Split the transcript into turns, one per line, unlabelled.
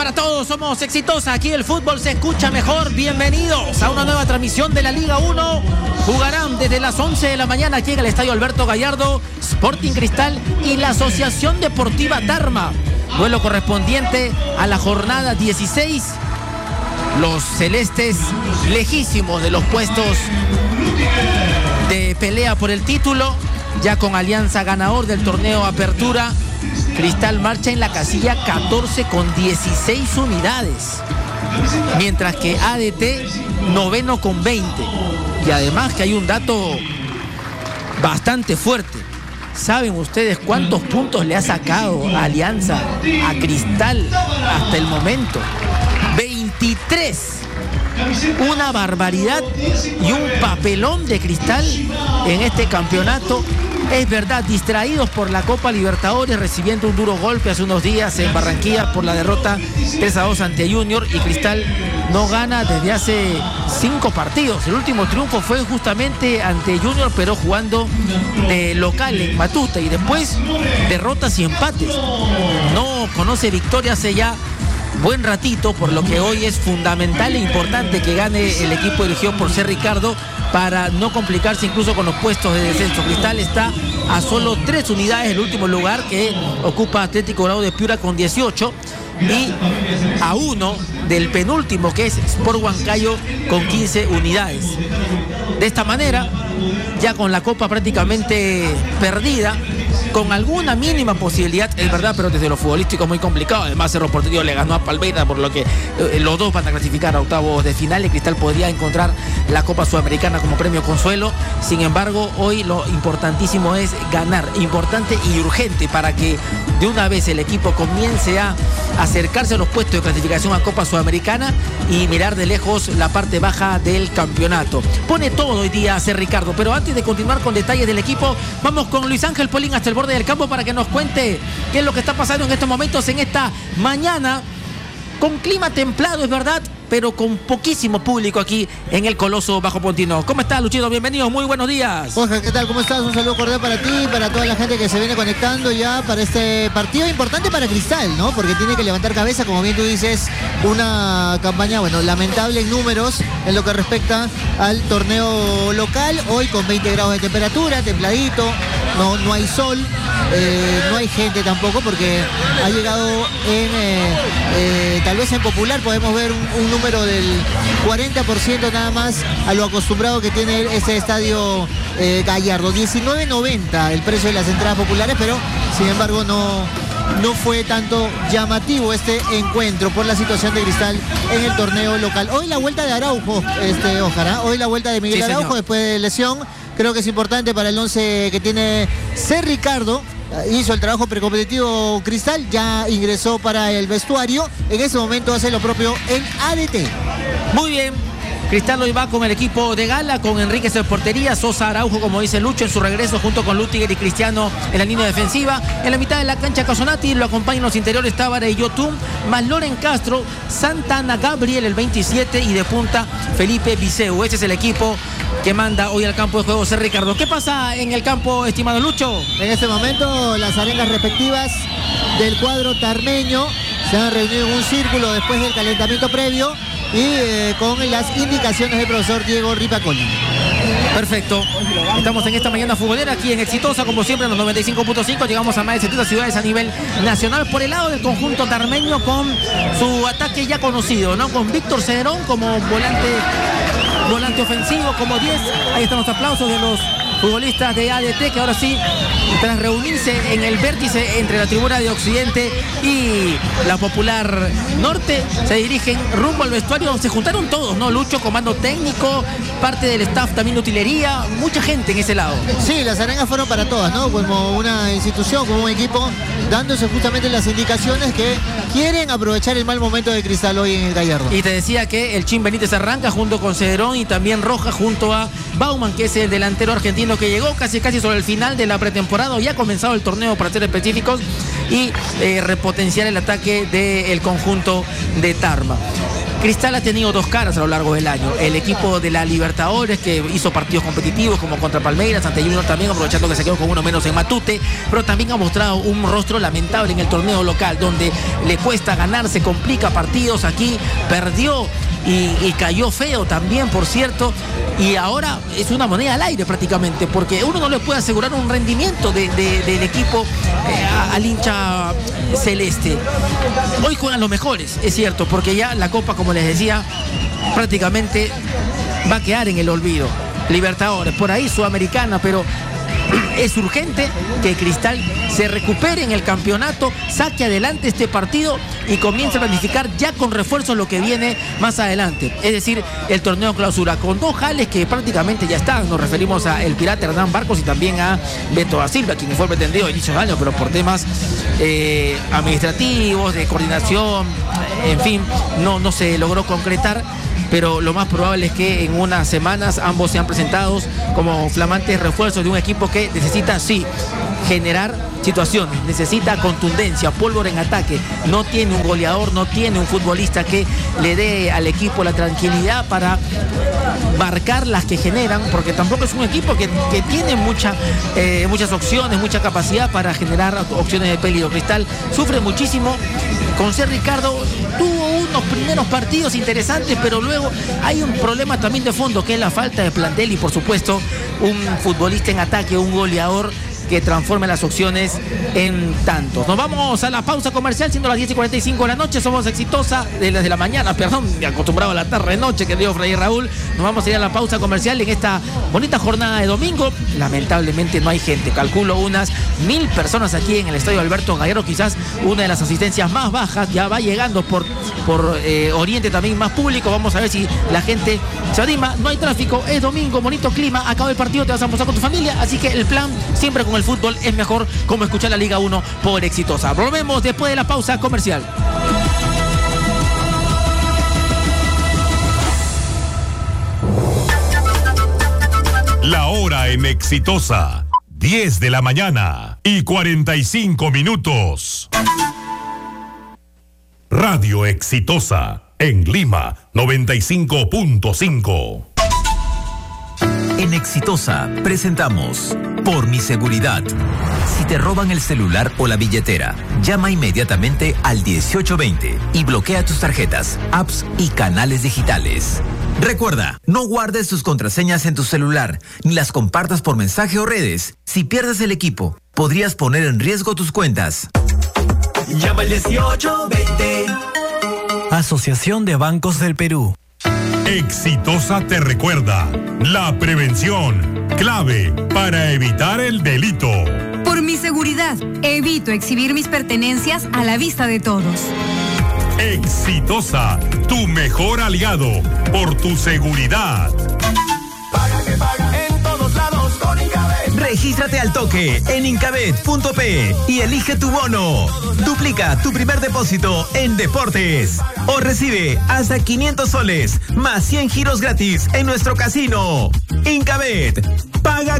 para todos? Somos Exitosa, aquí el fútbol se escucha mejor. Bienvenidos a una nueva transmisión de la Liga 1. Jugarán desde las 11 de la mañana aquí en el Estadio Alberto Gallardo, Sporting Cristal y la Asociación Deportiva Tarma. Duelo correspondiente a la jornada 16. Los celestes lejísimos de los puestos de pelea por el título, ya con Alianza ganador del torneo Apertura. Cristal marcha en la casilla 14 con 16 unidades, mientras que ADT noveno con 20. Y además que hay un dato bastante fuerte. ¿Saben ustedes cuántos puntos le ha sacado Alianza a Cristal hasta el momento? 23. Una barbaridad y un papelón de Cristal en este campeonato. Es verdad, distraídos por la Copa Libertadores, recibiendo un duro golpe hace unos días en Barranquilla por la derrota 3-2 ante Junior, y Cristal no gana desde hace 5 partidos. El último triunfo fue justamente ante Junior, pero jugando de local en Matute, y después derrotas y empates. No conoce victoria hace ya buen ratito, por lo que hoy es fundamental e importante que gane el equipo dirigido por C. Ricardo para no complicarse incluso con los puestos de descenso. Cristal está a solo 3 unidades del último lugar, que ocupa Atlético Grau de Piura con 18, y a 1 del penúltimo, que es Sport Huancayo, con 15 unidades. De esta manera, ya con la Copa prácticamente perdida, con alguna mínima posibilidad, es verdad, pero desde lo futbolístico muy complicado. Además, Cerro Porteño le ganó a Palmeiras, por lo que los dos van a clasificar a octavos de final, y Cristal podría encontrar la Copa Sudamericana como premio consuelo. Sin embargo, hoy lo importantísimo es ganar, importante y urgente, para que de una vez el equipo comience a acercarse a los puestos de clasificación a Copa Sudamericana y mirar de lejos la parte baja del campeonato. Pone todo hoy día C. Ricardo, pero antes de continuar con detalles del equipo, vamos con Luis Ángel Polín hasta el borde del campo para que nos cuente qué es lo que está pasando en estos momentos, en esta mañana con clima templado, es verdad, pero con poquísimo público aquí en el Coloso Bajo Pontino. ¿Cómo estás, Luchito? Bienvenido, muy buenos días.
Jorge, ¿qué tal? ¿Cómo estás? Un saludo cordial para ti y para toda la gente que se viene conectando ya para este partido importante para Cristal, ¿no? Porque tiene que levantar cabeza, como bien tú dices, una campaña, bueno, lamentable en números en lo que respecta al torneo local. Hoy con 20 grados de temperatura, templadito, no hay sol, no hay gente tampoco, porque ha llegado tal vez en Popular podemos ver un número del 40% nada más a lo acostumbrado que tiene ese estadio Gallardo. 19.90 el precio de las entradas populares, pero sin embargo no fue tanto llamativo este encuentro por la situación de Cristal en el torneo local. Hoy la vuelta de Araujo, Óscar, hoy la vuelta de Miguel Araujo después de lesión. Creo que es importante para el 11 que tiene C. Ricardo. Hizo el trabajo precompetitivo Cristal, ya ingresó para el vestuario. En ese momento hace lo propio en ADT.
Muy bien. Cristal hoy va con el equipo de gala, con Enríquez en portería, Sosa, Araujo, como dice Lucho, en su regreso, junto con Lutiger y Cristiano en la línea defensiva. En la mitad de la cancha, Casonati, lo acompañan los interiores Tábara y Yotun, más Loren Castro, Santana Gabriel, el 27, y de punta Felipe Viseu. Ese es el equipo que manda hoy al campo de juego C. Ricardo. ¿Qué pasa en el campo, estimado Lucho?
En este momento, las arengas respectivas del cuadro tarmeño se han reunido en un círculo después del calentamiento previo y con las indicaciones del profesor Diego Ripacoli.
Perfecto. Estamos en esta mañana futbolera aquí en Exitosa, como siempre en los 95.5. Llegamos a más de 70 ciudades a nivel nacional. Por el lado del conjunto tarmeño, con su ataque ya conocido, ¿no? Con Víctor Cedrón como volante ofensivo, como 10. Ahí están los aplausos de los futbolistas de ADT, que ahora sí, tras reunirse en el vértice entre la tribuna de Occidente y la Popular Norte, se dirigen rumbo al vestuario. Se juntaron todos, ¿no, Lucho? Comando técnico, parte del staff también de utilería, mucha gente en ese lado.
Sí, las arengas fueron para todas, ¿no? Como una institución, como un equipo, dándose justamente las indicaciones que quieren aprovechar el mal momento de Cristal hoy en el Gallardo.
Y te decía que el Chin Benítez arranca junto con Cedrón y también Rojas junto a Bauman, que es el delantero argentino que llegó casi sobre el final de la pretemporada. Ya ha comenzado el torneo, para ser específicos, y repotenciar el ataque del conjunto de Tarma. Cristal ha tenido dos caras a lo largo del año. El equipo de la Libertadores, que hizo partidos competitivos como contra Palmeiras, ante Junior también, aprovechando que se quedó con uno menos en Matute, pero también ha mostrado un rostro lamentable en el torneo local, donde le cuesta ganar, se complica partidos. Aquí perdió y cayó feo también, por cierto, y ahora es una moneda al aire prácticamente, porque uno no le puede asegurar un rendimiento del equipo al hincha celeste. Hoy juegan los mejores, es cierto, porque ya la Copa, como les decía, prácticamente va a quedar en el olvido. Libertadores, por ahí Sudamericana, pero es urgente que Cristal se recupere en el campeonato, saque adelante este partido y comience a planificar ya con refuerzos lo que viene más adelante. Es decir, el torneo clausura con dos jales que prácticamente ya están. Nos referimos a el Pirata Hernán Barcos y también a Beto da Silva, quien fue pretendido a inicios de año, pero por temas administrativos, de coordinación, en fin, no se logró concretar. Pero lo más probable es que en unas semanas ambos sean presentados como flamantes refuerzos de un equipo que necesita, sí, generar situaciones, necesita contundencia, pólvora en ataque. No tiene un goleador, no tiene un futbolista que le dé al equipo la tranquilidad para marcar las que generan, porque tampoco es un equipo que tiene muchas opciones, mucha capacidad para generar opciones de peligro. Cristal sufre muchísimo. Con C. Ricardo tuvo unos primeros partidos interesantes, pero luego hay un problema también de fondo, que es la falta de plantel y, por supuesto, un futbolista en ataque, un goleador que transforme las opciones en tantos. Nos vamos a la pausa comercial, siendo las 10:45 de la noche. Somos Exitosa, desde la mañana, perdón, acostumbrado a la tarde-noche que dio Freddy Raúl. Nos vamos a ir a la pausa comercial en esta bonita jornada de domingo. Lamentablemente no hay gente, calculo unas 1000 personas aquí en el estadio Alberto Gallardo, quizás una de las asistencias más bajas. Ya va llegando por Oriente también más público. Vamos a ver si la gente se anima. No hay tráfico, es domingo, bonito clima, acaba el partido, te vas a almorzar con tu familia, así que el plan siempre con el fútbol es mejor, como escuchar la Liga 1 por Exitosa. Volvemos después de la pausa comercial.
La hora en Exitosa, 10 de la mañana y 45 minutos. Radio Exitosa, en Lima, 95.5.
En Exitosa presentamos Por mi seguridad. Si te roban el celular o la billetera, llama inmediatamente al 1820 y bloquea tus tarjetas, apps y canales digitales. Recuerda, no guardes tus contraseñas en tu celular, ni las compartas por mensaje o redes. Si pierdes el equipo, podrías poner en riesgo tus cuentas.
Llama al 1820.
Asociación de Bancos del Perú.
Exitosa te recuerda, la prevención, clave para evitar el delito.
Por mi seguridad, evito exhibir mis pertenencias a la vista de todos.
Exitosa, tu mejor aliado, por tu seguridad.
Paga que paga en todos lados con Incabet.
Regístrate al toque en incabet.p y elige tu bono. Duplica tu primer depósito en deportes o recibe hasta 500 soles más 100 giros gratis en nuestro casino. Incabet, paga